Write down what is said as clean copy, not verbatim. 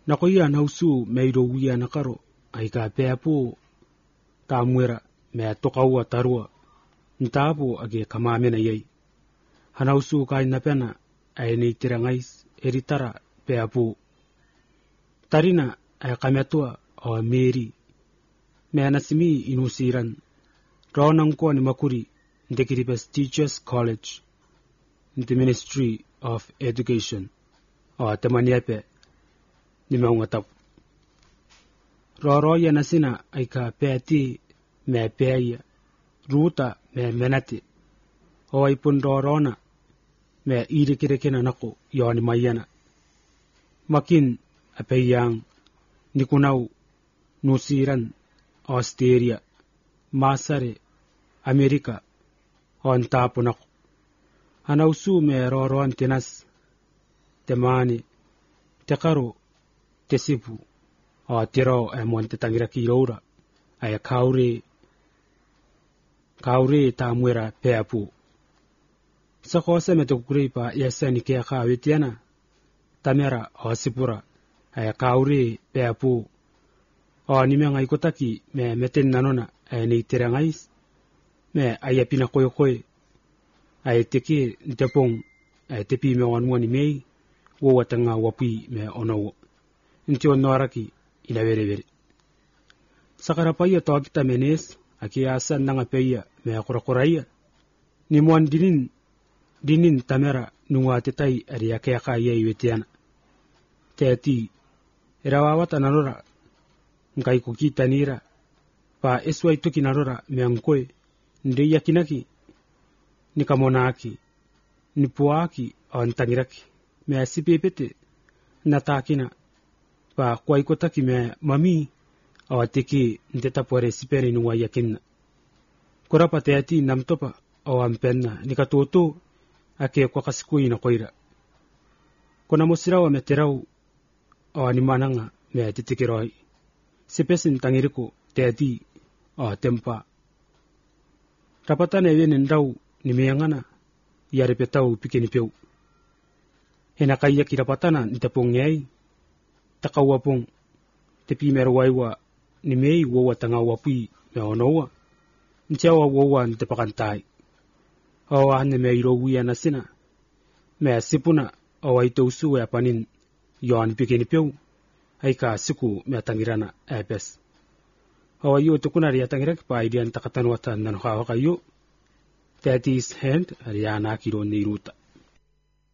Nakoia nausu meiro wia nakaro aika peapo tamwera me tokaua tarua ntapo age kamamena yei hanausu kai napena aini tirangais eritara peapo tarina ay kametua o meri me anasimi inusiran ronangko ni makuri ndekiribes Teachers College in the Ministry of Education o temaniape ni maungatap roro ya nasina aika peati me peaya ruta me menati o ipun rorona me irikirekena nako yoni mayana makin apeyang nikunau nusiran Australia masare Amerika on tapunako hanausu me roron tinas temani tekaro tesipu o tiro e monte tangira kiroura ay kaure tamwera peapu sakose me tokuripa yesani ke khawetiana tamera hosipura ay kaure peapu o nimanga ikotaki me meten nanona ay ni tirangais me ayapina koy ay teki ntepong ay tepi me onwani mei wo watanga wapi me onowo nti onoraki ina vere sakara paya to kita menes aki asan nanga peya me korakoraya ni mon dinin tamera nuwate tai ari yakaya yewetiana teti erawawata nanora ngai kukita nira pa eswai toki nanora me ankoe ndi yakinaki nikamonaki nipuaki ontangiraki me asipepete natakina pa kwa ikotaki me mami awateki nteta pore siperi nuwa yakinna korapa teati namtopa awampenna nikatoto ake kwa kasikui na koira kona mosirawa meterau awanimananga me titikiroi sipesin tangiriko teati tempa rapatane wene ndau nimeyangana yarepetau pikenipeu hena kaya kirapatana ntepongei takawapong tepi merwaiwa nimei wowa tanga wapi me onowa ntiawa wowa ntepakantai awa hane me irowi anasina me sipuna awa itousu ya panin yon pikenipeu aika siku me tangirana epes awa yo tukunari atangiraki pa idian takatan watan nan kayo that is hand ariana kiro niruta